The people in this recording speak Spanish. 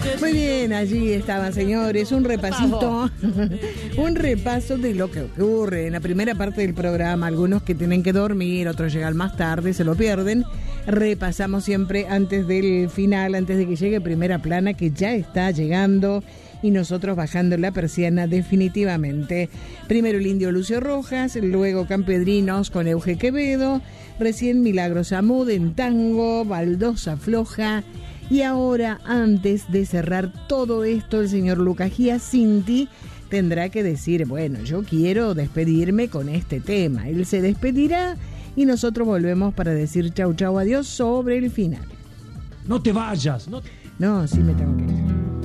Muy bien, allí estaban, señores, un repasito, un repaso de lo que ocurre en la primera parte del programa. Algunos que tienen que dormir, otros llegan más tarde, se lo pierden. Repasamos siempre antes del final, antes de que llegue Primera Plana, que ya está llegando, y nosotros bajando la persiana definitivamente. Primero el Indio Lucio Rojas, luego Campedrinos con Euge Quevedo, recién Milagros Amud en tango, Baldosa Floja. Y ahora, antes de cerrar todo esto, el señor Lucas Giacinti tendrá que decir, bueno, yo quiero despedirme con este tema. Él se despedirá y nosotros volvemos para decir chau, chau, adiós sobre el final. No te vayas. No, sí me tengo que ir.